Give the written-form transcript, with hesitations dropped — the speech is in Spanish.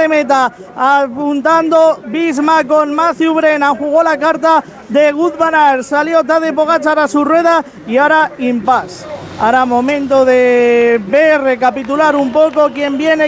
de meta, apuntando Bisma con Matthew Brennan, jugó la carta de Wout van Aert, salió Tadej Pogačar a su rueda y ahora impasse. Ahora momento de ver, recapitular un poco quién viene,